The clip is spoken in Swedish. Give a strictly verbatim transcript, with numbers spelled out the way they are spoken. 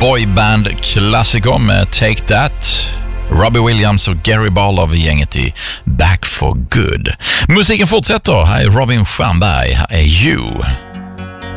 boyband-klassiker med Take That. Robbie Williams och Gary Barlow i gänget i Back for Good. Musiken fortsätter. Här är Robin Stjernberg. Här är You.